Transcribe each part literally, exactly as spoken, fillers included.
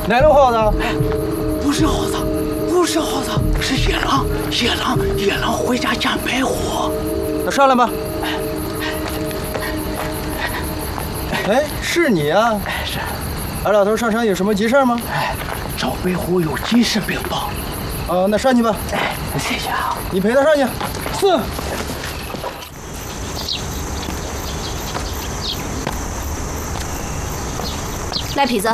哪头耗子？ 不是耗子，不是耗子，是野狼！野狼！野狼回家捡白虎。 那上来吧。哎，是你啊？ 哎，是。 俺老头上山有什么急事吗？ 哎，找白虎有急事禀报。 哦，那上去吧。 哎，谢谢啊。 你陪他上去。是。 赖痞子，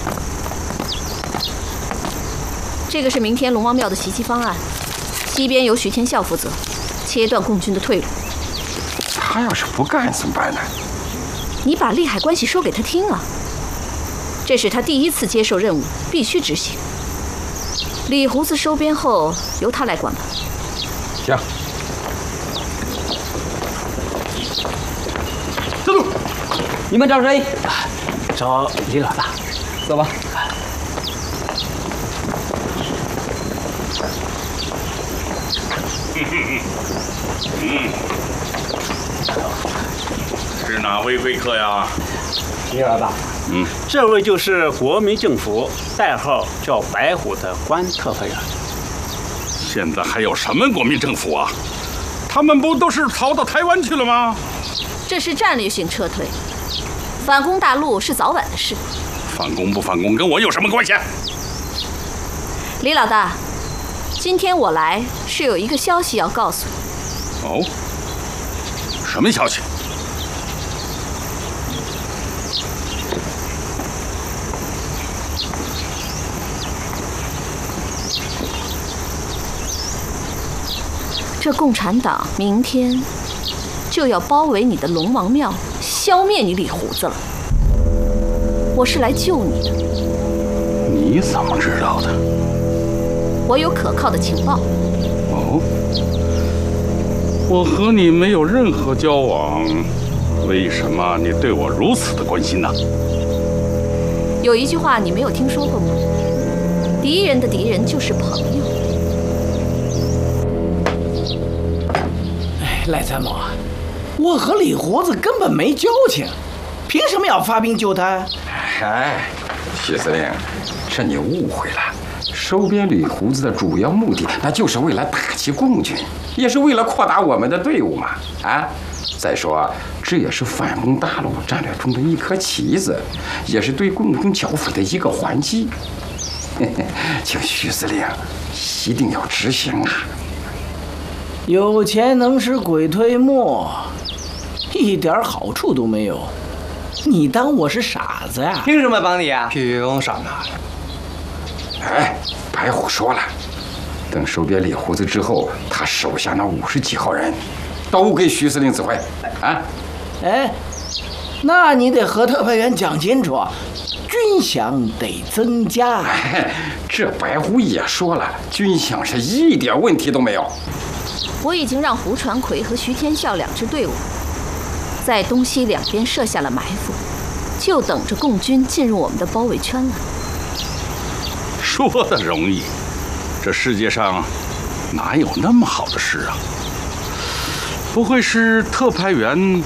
这个是明天龙王庙的袭击方案，西边由徐天笑负责，切断共军的退路。 他要是不干怎么办呢？ 你把利害关系说给他听啊！这是他第一次接受任务，必须执行。李胡子收编后，由他来管吧。 行。 站住！你们找谁？ 找李老大。 走吧。 嗯，是哪位贵客呀？ 李老大， 嗯， 这位就是国民政府代号叫白虎的关特派员。 现在还有什么国民政府啊？他们不都是逃到台湾去了吗？ 这是战略性撤退，反攻大陆是早晚的事。 反攻不反攻跟我有什么关系？ 李老大，今天我来是有一个消息要告诉你。 哦，什么消息？ 这共产党明天就要包围你的龙王庙，消灭你李胡子了。我是来救你的。 你怎么知道的？ 我有可靠的情报。 哦，我和你没有任何交往，为什么你对我如此的关心呢？ 有一句话你没有听说过吗？敌人的敌人就是朋友。 哎，赖参谋啊，我和李胡子根本没交情，凭什么要发兵救他？ 哎，徐司令，这你误会了。收编李胡子的主要目的，那就是为了打击共军，也是为了扩大我们的队伍嘛。啊，再说这也是反攻大陆战略中的一颗棋子，也是对共军剿匪的一个还击。请徐司令一定要执行啊！ 有钱能使鬼推磨，一点好处都没有。你当我是傻子呀？ 凭什么帮你啊？ 凭什么？ 哎，白虎说了，等收编李胡子之后，他手下那五十几号人，都给徐司令指挥。啊， 哎，那你得和特派员讲清楚，军饷得增加。 哎，这白虎也说了，军饷是一点问题都没有。 我已经让胡传魁和徐天笑两支队伍在东西两边设下了埋伏，就等着共军进入我们的包围圈了。 说的容易，这世界上哪有那么好的事啊？不会是特派员